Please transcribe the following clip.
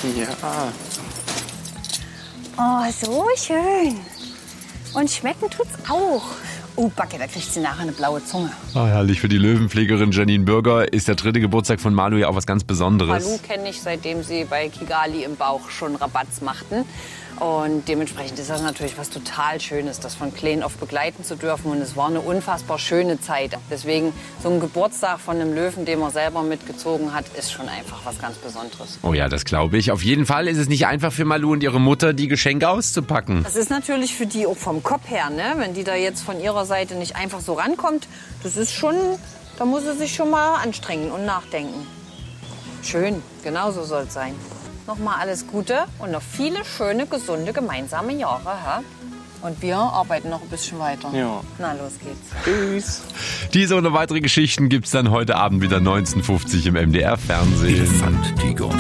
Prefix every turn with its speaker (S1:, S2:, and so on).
S1: Ja.
S2: Oh, so schön. Und schmecken tut's auch. Oh, Backe, da kriegt sie nachher eine blaue Zunge.
S3: Ah, herrlich. Für die Löwenpflegerin Janine Bürger ist der 3. Geburtstag von Malu ja auch was ganz Besonderes.
S2: Malu kenne ich, seitdem sie bei Kigali im Bauch schon Rabatz machten. Und dementsprechend ist das natürlich was total Schönes, das von klein auf begleiten zu dürfen. Und es war eine unfassbar schöne Zeit. Deswegen so ein Geburtstag von einem Löwen, den man selber mitgezogen hat, ist schon einfach was ganz Besonderes.
S3: Oh ja, das glaube ich. Auf jeden Fall ist es nicht einfach für Malu und ihre Mutter, die Geschenke auszupacken.
S2: Das ist natürlich für die auch vom Kopf her, ne? Wenn die da jetzt von ihrer Seite nicht einfach so rankommt, das ist schon, da muss sie sich schon mal anstrengen und nachdenken. Schön, genau so soll es sein. Nochmal alles Gute und noch viele schöne, gesunde gemeinsame Jahre. Hä? Und wir arbeiten noch ein bisschen weiter.
S1: Ja.
S2: Na, los geht's.
S1: Tschüss.
S3: Diese und weitere Geschichten gibt's dann heute Abend wieder 19:50 im MDR Fernsehen.
S4: Elefant, Tiger und